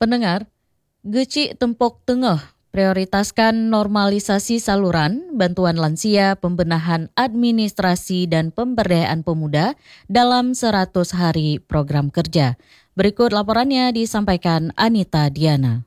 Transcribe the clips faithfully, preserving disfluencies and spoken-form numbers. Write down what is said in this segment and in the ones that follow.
Pendengar, Geci Tempok Tengah prioritaskan normalisasi saluran, bantuan lansia, pembenahan administrasi dan pemberdayaan pemuda dalam seratus hari program kerja. Berikut laporannya disampaikan Anita Diana.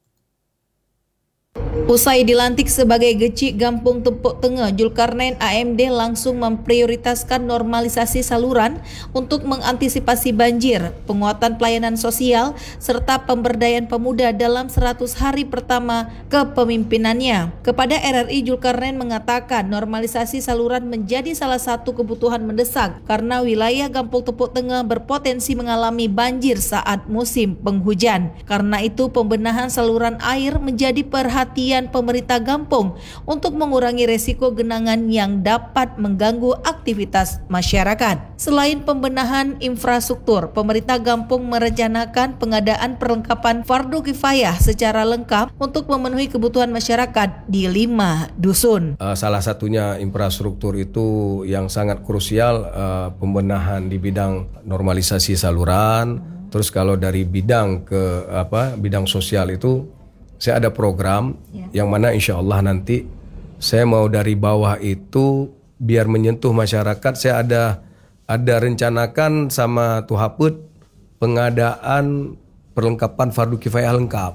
Usai dilantik sebagai Geci Gampung Tempok Tengah, Zulkarnain A M D langsung memprioritaskan normalisasi saluran untuk mengantisipasi banjir, penguatan pelayanan sosial, serta pemberdayaan pemuda dalam seratus hari pertama kepemimpinannya. Kepada R R I, Zulkarnain mengatakan normalisasi saluran menjadi salah satu kebutuhan mendesak karena wilayah Gampung Tempok Tengah berpotensi mengalami banjir saat musim penghujan. Karena itu, pembenahan saluran air menjadi perhatian pemerintah Gampung untuk mengurangi resiko genangan yang dapat mengganggu aktivitas masyarakat. Selain pembenahan infrastruktur, pemerintah Gampung merencanakan pengadaan perlengkapan fardu kifayah secara lengkap untuk memenuhi kebutuhan masyarakat di lima dusun. Uh, salah satunya infrastruktur itu yang sangat krusial, uh, pembenahan di bidang normalisasi saluran. Terus kalau dari bidang ke apa bidang sosial itu saya ada program ya, yang mana insya Allah nanti saya mau dari bawah itu biar menyentuh masyarakat. Saya ada ada rencanakan sama Tuhaput pengadaan perlengkapan fardu kifayah lengkap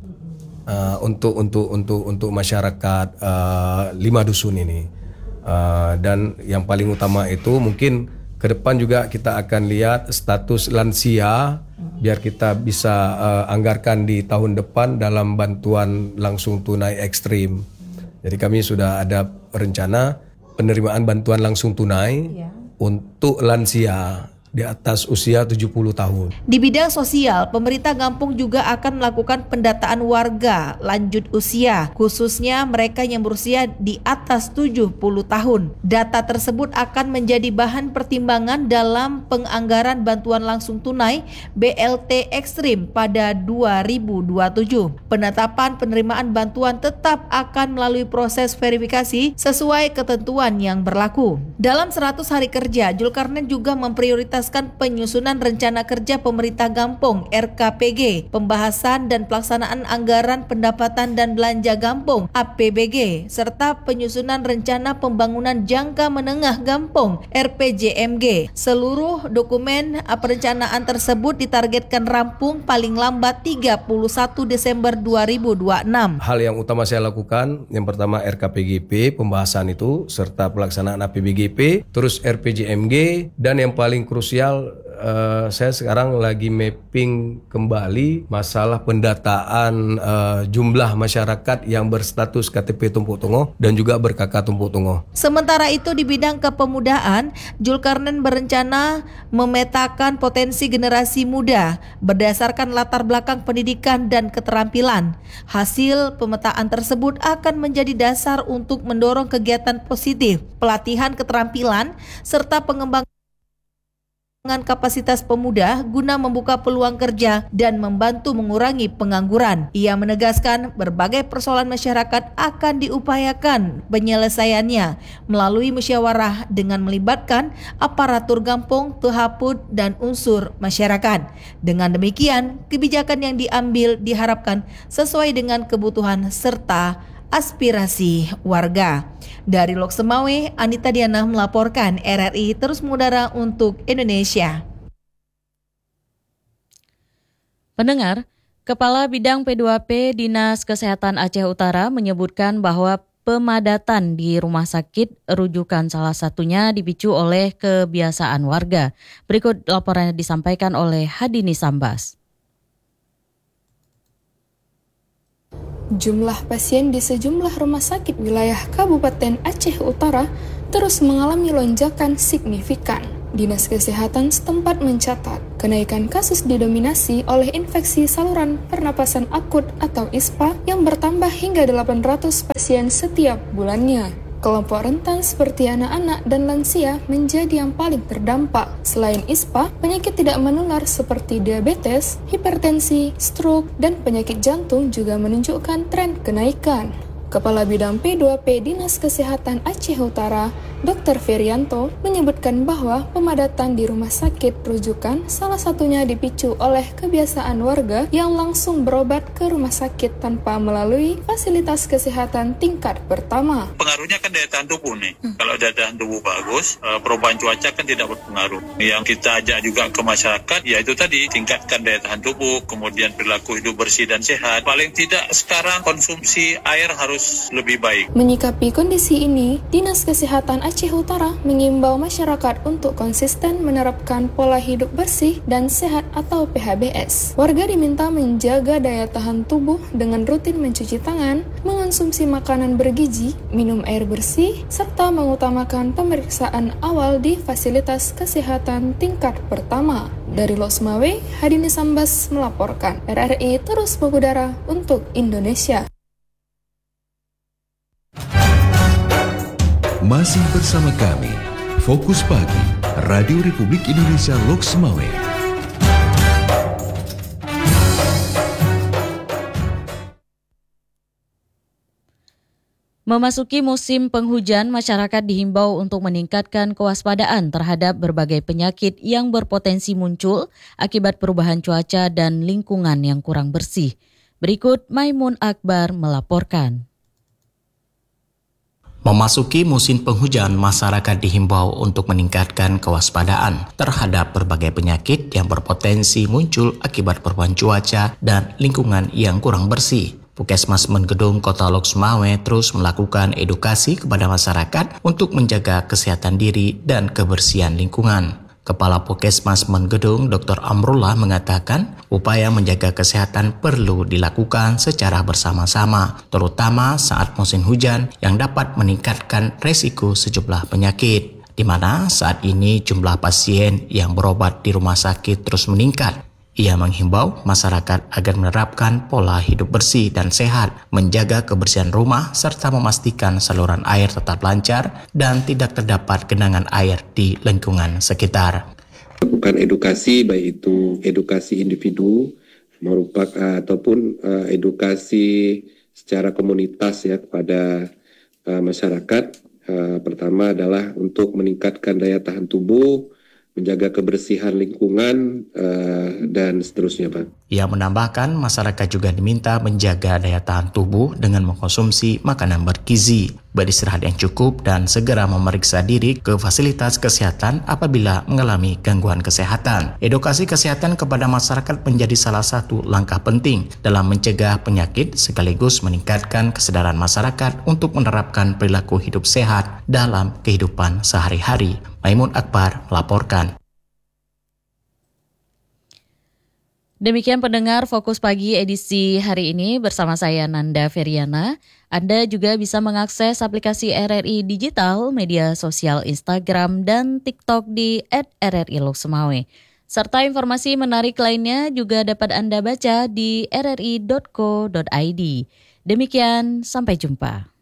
uh, untuk untuk untuk untuk masyarakat uh, lima dusun ini. Uh, dan yang paling utama itu mungkin ke depan juga kita akan lihat status lansia biar kita bisa uh, anggarkan di tahun depan dalam bantuan langsung tunai ekstrim. Jadi kami sudah ada rencana penerimaan bantuan langsung tunai ya, untuk lansia di atas usia tujuh puluh tahun. Di bidang sosial, pemerintah Gampung juga akan melakukan pendataan warga lanjut usia, khususnya mereka yang berusia di atas tujuh puluh tahun. Data tersebut akan menjadi bahan pertimbangan dalam penganggaran bantuan langsung tunai B L T ekstrim pada dua ribu dua puluh tujuh. Penetapan penerimaan bantuan tetap akan melalui proses verifikasi sesuai ketentuan yang berlaku. Dalam seratus hari kerja, Zulkarnain juga memprioritaskan penyusunan rencana kerja pemerintah Gampung R K P G, pembahasan dan pelaksanaan anggaran pendapatan dan belanja Gampung A P B G, serta penyusunan rencana pembangunan jangka menengah Gampung R P J M G. Seluruh dokumen perencanaan tersebut ditargetkan rampung paling lambat tiga puluh satu Desember dua ribu dua puluh enam. Hal yang utama saya lakukan, yang pertama R K P G P, pembahasan itu, serta pelaksanaan A P B G P, terus R P J M G, dan yang paling krusial Uh, saya sekarang lagi mapping kembali masalah pendataan uh, jumlah masyarakat yang berstatus K T P Tempok Tengah dan juga ber-K K Tempok Tengah. Sementara itu di bidang kepemudaan, Zulkarnain berencana memetakan potensi generasi muda berdasarkan latar belakang pendidikan dan keterampilan. Hasil pemetaan tersebut akan menjadi dasar untuk mendorong kegiatan positif, pelatihan keterampilan, serta pengembangan dengan kapasitas pemuda guna membuka peluang kerja dan membantu mengurangi pengangguran. Ia menegaskan berbagai persoalan masyarakat akan diupayakan penyelesaiannya melalui musyawarah dengan melibatkan aparatur Gampung, Tuhaput, dan unsur masyarakat. Dengan demikian, kebijakan yang diambil diharapkan sesuai dengan kebutuhan serta aspirasi warga. Dari Lok Semawe, Anita Diana melaporkan. R R I terus mengudara untuk Indonesia. Pendengar, Kepala Bidang P dua P Dinas Kesehatan Aceh Utara menyebutkan bahwa pemadatan di rumah sakit rujukan salah satunya dipicu oleh kebiasaan warga. Berikut laporannya disampaikan oleh Hadini Sambas. Jumlah pasien di sejumlah rumah sakit wilayah Kabupaten Aceh Utara terus mengalami lonjakan signifikan. Dinas Kesehatan setempat mencatat kenaikan kasus didominasi oleh infeksi saluran pernapasan akut atau I S P A yang bertambah hingga delapan ratus pasien setiap bulannya. Kelompok rentan seperti anak-anak dan lansia menjadi yang paling terdampak. Selain I S P A, penyakit tidak menular seperti diabetes, hipertensi, stroke, dan penyakit jantung juga menunjukkan tren kenaikan. Kepala Bidang P dua P Dinas Kesehatan Aceh Utara, dokter Ferianto, menyebutkan bahwa pemadatan di rumah sakit rujukan salah satunya dipicu oleh kebiasaan warga yang langsung berobat ke rumah sakit tanpa melalui fasilitas kesehatan tingkat pertama. Pengaruhnya kan daya tahan tubuh nih. Hmm. Kalau daya tahan tubuh bagus, perubahan cuaca kan tidak berpengaruh. Yang kita ajak juga ke masyarakat, yaitu tadi tingkatkan daya tahan tubuh, kemudian perilaku hidup bersih dan sehat. Paling tidak sekarang konsumsi air harus lebih baik. Menyikapi kondisi ini, Dinas Kesehatan Aceh Utara mengimbau masyarakat untuk konsisten menerapkan pola hidup bersih dan sehat atau P H B S. Warga diminta menjaga daya tahan tubuh dengan rutin mencuci tangan, mengonsumsi makanan bergizi, minum air bersih, serta mengutamakan pemeriksaan awal di fasilitas kesehatan tingkat pertama. Dari Losmawe, Hadini Sambas melaporkan. R R I terus mengudara untuk Indonesia. Masih bersama kami, Fokus Pagi, Radio Republik Indonesia Loks Mawé. Memasuki musim penghujan, masyarakat dihimbau untuk meningkatkan kewaspadaan terhadap berbagai penyakit yang berpotensi muncul akibat perubahan cuaca dan lingkungan yang kurang bersih. Berikut Maimun Akbar melaporkan. Memasuki musim penghujan, masyarakat dihimbau untuk meningkatkan kewaspadaan terhadap berbagai penyakit yang berpotensi muncul akibat perubahan cuaca dan lingkungan yang kurang bersih. Puskesmas Menggedung Kota Loks Mawé terus melakukan edukasi kepada masyarakat untuk menjaga kesehatan diri dan kebersihan lingkungan. Kepala Puskesmas Menggedung dokter Amrullah mengatakan upaya menjaga kesehatan perlu dilakukan secara bersama-sama, terutama saat musim hujan yang dapat meningkatkan resiko sejumlah penyakit, di mana saat ini jumlah pasien yang berobat di rumah sakit terus meningkat. Ia menghimbau masyarakat agar menerapkan pola hidup bersih dan sehat, menjaga kebersihan rumah, serta memastikan saluran air tetap lancar dan tidak terdapat genangan air di lingkungan sekitar. Lakukan edukasi, baik itu edukasi individu merupakan ataupun uh, edukasi secara komunitas ya kepada uh, masyarakat. Uh, pertama adalah untuk meningkatkan daya tahan tubuh, menjaga kebersihan lingkungan, uh, dan seterusnya, Pak. Ia menambahkan masyarakat juga diminta menjaga daya tahan tubuh dengan mengkonsumsi makanan bergizi, beristirahat yang cukup, dan segera memeriksa diri ke fasilitas kesehatan apabila mengalami gangguan kesehatan. Edukasi kesehatan kepada masyarakat menjadi salah satu langkah penting dalam mencegah penyakit sekaligus meningkatkan kesadaran masyarakat untuk menerapkan perilaku hidup sehat dalam kehidupan sehari-hari. Maimun Akbar melaporkan. Demikian pendengar Fokus Pagi edisi hari ini bersama saya Nanda Feriana. Anda juga bisa mengakses aplikasi R R I Digital, media sosial Instagram dan TikTok di et R R I Loks Mawé. Serta informasi menarik lainnya juga dapat Anda baca di r r i dot co dot i d. Demikian, sampai jumpa.